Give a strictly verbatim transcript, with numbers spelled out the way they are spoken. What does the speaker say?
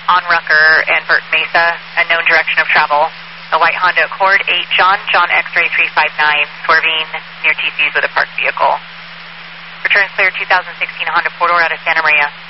on Rucker and Burton Mesa, unknown direction of travel. A white Honda Accord, eight John, John X-ray three five nine, swerving near T C's with a parked vehicle. Returns clear two thousand sixteen Honda Porter out of Santa Maria.